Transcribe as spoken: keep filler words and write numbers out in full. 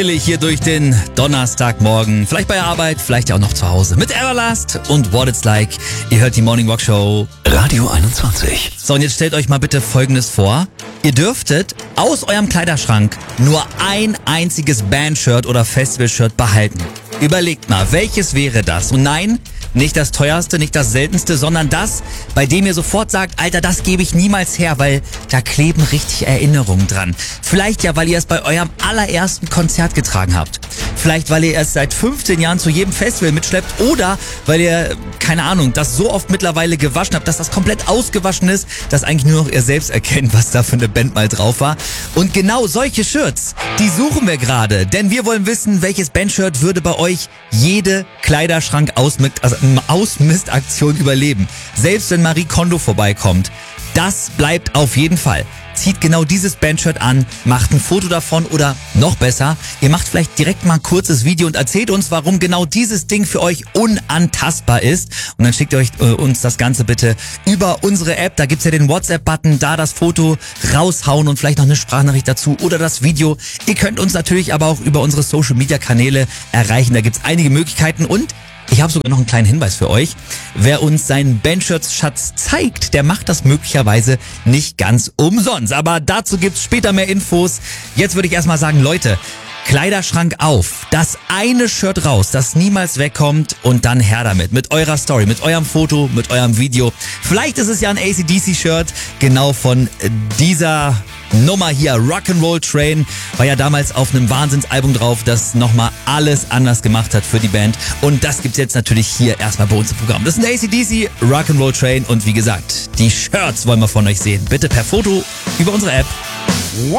Hier durch den Donnerstagmorgen, vielleicht bei der Arbeit, vielleicht ja auch noch zu Hause mit Everlast und What It's Like. Ihr hört die Morning Walk Show Radio einundzwanzig. So, und jetzt stellt euch mal bitte Folgendes vor. Ihr dürftet aus eurem Kleiderschrank nur ein einziges Bandshirt oder Festivalshirt behalten. Überlegt mal, welches wäre das? Und nein, nicht das teuerste, nicht das seltenste, sondern das, bei dem ihr sofort sagt, Alter, das gebe ich niemals her, weil da kleben richtig Erinnerungen dran. Vielleicht ja, weil ihr es bei eurem allerersten Konzert getragen habt. Vielleicht, weil ihr es seit fünfzehn Jahren zu jedem Festival mitschleppt oder weil ihr, keine Ahnung, das so oft mittlerweile gewaschen habt, dass das komplett ausgewaschen ist, dass eigentlich nur noch ihr selbst erkennt, was da für eine Band mal drauf war. Und genau solche Shirts, die suchen wir gerade, denn wir wollen wissen, welches Bandshirt würde bei euch jede Kleiderschrank-Ausmistaktion also Ausmistaktion überleben. Selbst wenn Marie Kondo vorbeikommt. Das bleibt auf jeden Fall. Zieht genau dieses Bandshirt an, macht ein Foto davon oder noch besser, ihr macht vielleicht direkt mal ein kurzes Video und erzählt uns, warum genau dieses Ding für euch unantastbar ist. Und dann schickt ihr euch äh, uns das Ganze bitte über unsere App. Da gibt's ja den WhatsApp-Button, da das Foto raushauen und vielleicht noch eine Sprachnachricht dazu oder das Video. Ihr könnt uns natürlich aber auch über unsere Social-Media-Kanäle erreichen. Da gibt's einige Möglichkeiten und ich habe sogar noch einen kleinen Hinweis für euch. Wer uns seinen Bandshirts-Schatz zeigt, der macht das möglicherweise nicht ganz umsonst. Aber dazu gibt's später mehr Infos. Jetzt würde ich erstmal sagen, Leute, Kleiderschrank auf, das eine Shirt raus, das niemals wegkommt und dann her damit. Mit eurer Story, mit eurem Foto, mit eurem Video. Vielleicht ist es ja ein A C D C-Shirt, genau von dieser Nummer hier, Rock'n'Roll Train, war ja damals auf einem Wahnsinnsalbum drauf, das nochmal alles anders gemacht hat für die Band. Und das gibt's jetzt natürlich hier erstmal bei uns im Programm. Das ist ein A C D C, Rock'n'Roll Train und wie gesagt, die Shirts wollen wir von euch sehen. Bitte per Foto über unsere App.